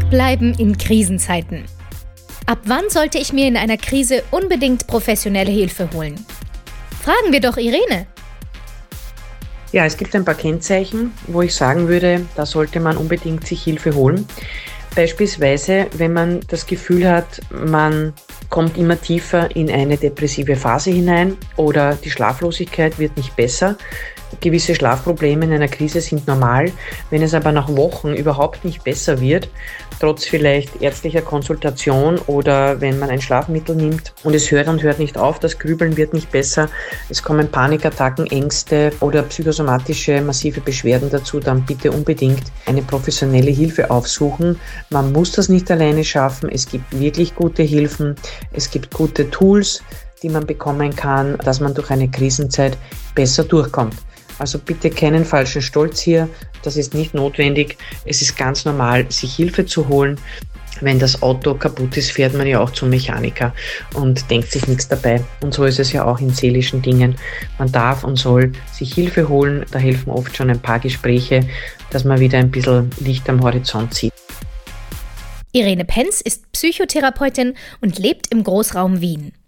Stark bleiben in Krisenzeiten. Ab wann sollte ich mir in einer Krise unbedingt professionelle Hilfe holen? Fragen wir doch Irene. Ja, es gibt ein paar Kennzeichen, wo ich sagen würde, da sollte man unbedingt sich Hilfe holen. Beispielsweise, wenn man das Gefühl hat, man kommt immer tiefer in eine depressive Phase hinein oder die Schlaflosigkeit wird nicht besser. Gewisse Schlafprobleme in einer Krise sind normal. Wenn es aber nach Wochen überhaupt nicht besser wird, trotz vielleicht ärztlicher Konsultation oder wenn man ein Schlafmittel nimmt und es hört und hört nicht auf, das Grübeln wird nicht besser, es kommen Panikattacken, Ängste oder psychosomatische massive Beschwerden dazu, dann bitte unbedingt eine professionelle Hilfe aufsuchen. Man muss das nicht alleine schaffen. Es gibt wirklich gute Hilfen. Es gibt gute Tools, die man bekommen kann, dass man durch eine Krisenzeit besser durchkommt. Also bitte keinen falschen Stolz hier, das ist nicht notwendig. Es ist ganz normal, sich Hilfe zu holen. Wenn das Auto kaputt ist, fährt man ja auch zum Mechaniker und denkt sich nichts dabei. Und so ist es ja auch in seelischen Dingen. Man darf und soll sich Hilfe holen. Da helfen oft schon ein paar Gespräche, dass man wieder ein bisschen Licht am Horizont sieht. Irene Penz ist Psychotherapeutin und lebt im Großraum Wien.